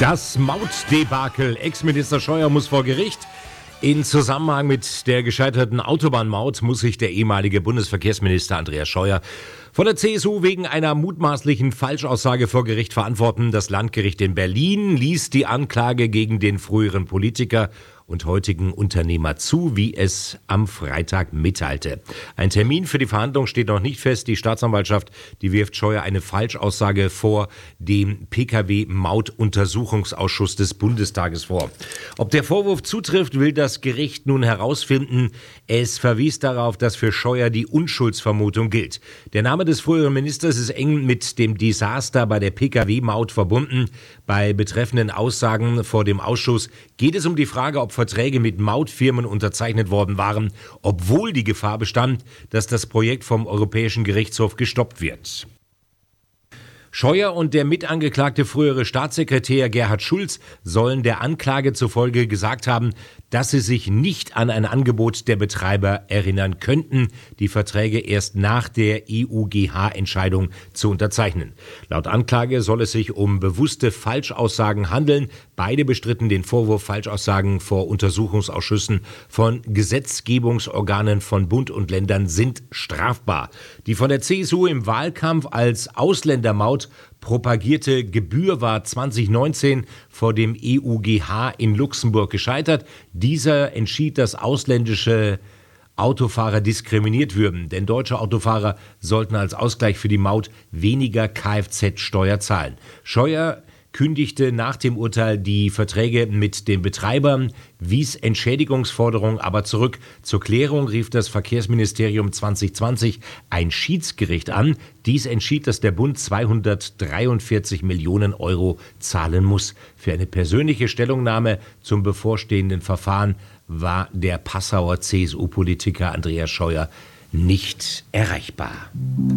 Das Mautdebakel. Ex-Minister Scheuer muss vor Gericht. In Zusammenhang mit der gescheiterten Autobahnmaut muss sich der ehemalige Bundesverkehrsminister Andreas Scheuer von der CSU wegen einer mutmaßlichen Falschaussage vor Gericht verantworten. Das Landgericht in Berlin ließ die Anklage gegen den früheren Politiker und heutigen Unternehmer zu, wie es am Freitag mitteilte. Ein Termin für die Verhandlung steht noch nicht fest. Die Staatsanwaltschaft, die wirft Scheuer eine Falschaussage vor dem Pkw-Mautuntersuchungsausschuss des Bundestages vor. Ob der Vorwurf zutrifft, will das Gericht nun herausfinden. Es verwies darauf, dass für Scheuer die Unschuldsvermutung gilt. Der Name des früheren Ministers ist eng mit dem Desaster bei der Pkw-Maut verbunden. Bei betreffenden Aussagen vor dem Ausschuss geht es um die Frage, ob Verträge mit Mautfirmen unterzeichnet worden waren, obwohl die Gefahr bestand, dass das Projekt vom Europäischen Gerichtshof gestoppt wird. Scheuer und der mitangeklagte frühere Staatssekretär Gerhard Schulz sollen der Anklage zufolge gesagt haben, dass sie sich nicht an ein Angebot der Betreiber erinnern könnten, die Verträge erst nach der EuGH-Entscheidung zu unterzeichnen. Laut Anklage soll es sich um bewusste Falschaussagen handeln. Beide bestritten den Vorwurf, Falschaussagen vor Untersuchungsausschüssen von Gesetzgebungsorganen von Bund und Ländern sind strafbar. Die von der CSU im Wahlkampf als Ausländermaut propagierte Gebühr war 2019 vor dem EuGH in Luxemburg gescheitert. Dieser entschied, dass ausländische Autofahrer diskriminiert würden, denn deutsche Autofahrer sollten als Ausgleich für die Maut weniger Kfz-Steuer zahlen. Scheuer kündigte nach dem Urteil die Verträge mit den Betreibern, wies Entschädigungsforderungen aber zurück. Zur Klärung rief das Verkehrsministerium 2020 ein Schiedsgericht an. Dies entschied, dass der Bund 243 Millionen Euro zahlen muss. Für eine persönliche Stellungnahme zum bevorstehenden Verfahren war der Passauer CSU-Politiker Andreas Scheuer nicht erreichbar.